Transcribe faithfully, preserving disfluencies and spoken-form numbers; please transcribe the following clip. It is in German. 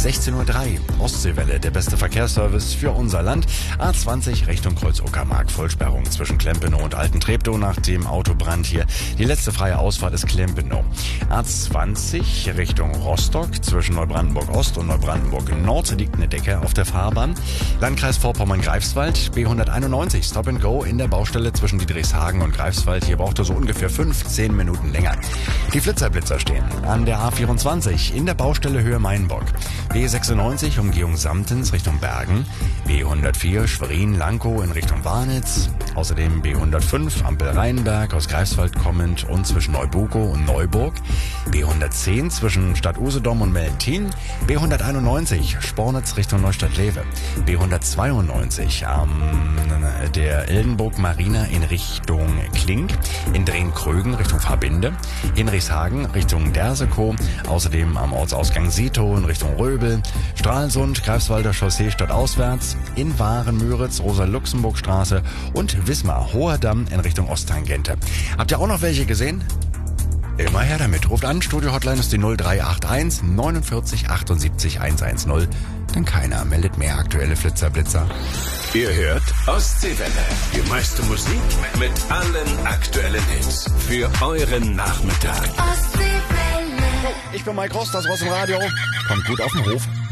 sechzehn Uhr drei. Ostseewelle, der beste Verkehrsservice für unser Land. A zwanzig Richtung Kreuz-Uckermark. Vollsperrung zwischen Klempenow und Altentreptow nach dem Autobrand hier. Die letzte freie Ausfahrt ist Klempenow. A zwanzig Richtung Rostock. Zwischen Neubrandenburg-Ost und Neubrandenburg-Nord liegt eine Decke auf der Fahrbahn. Landkreis Vorpommern-Greifswald. B hunderteinundneunzig Stop and Go in der Baustelle zwischen Diedrichshagen und Greifswald. Hier braucht er so ungefähr fünfzehn Minuten länger. Die Flitzer-Blitzer stehen an der A vierundzwanzig in der Baustelle Höhe Mainburg. B sechsundneunzig Umgehung Samtens Richtung Bergen. B hundertvier Schwerin-Lankow in Richtung Warnitz. Außerdem B hundertfünf Ampel Rheinberg aus Greifswald kommend und zwischen Neubukow und Neuburg. B hundertzehn zwischen Stadt Usedom und Meltin. B hunderteinundneunzig Spornitz Richtung Neustadt-Lewe. B hundertzweiundneunzig am ähm, der Eldenburg Marina in Richtung Klink. In Drehn-Krögen Richtung Verbinde. In Rieshagen Richtung Dersekow. Außerdem am Ortsausgang Sito in Richtung Röbel. Stralsund, Greifswalder Chaussee stadtauswärts. In Waren-Müritz, Rosa-Luxemburg-Straße und Wismar, Hoher Damm in Richtung Osttangente. Habt ihr auch noch welche gesehen? Immer her damit. Ruft an, Studio-Hotline ist die null drei acht eins neunundvierzig achtundsiebzig hundertzehn. Denn keiner meldet mehr aktuelle Flitzer-Blitzer. Ihr hört Ostseewelle. Die meiste Musik mit allen aktuellen Hits. Für euren Nachmittag. Ich bin Mike Rost, das Ross im Radio. Kommt gut auf den Hof.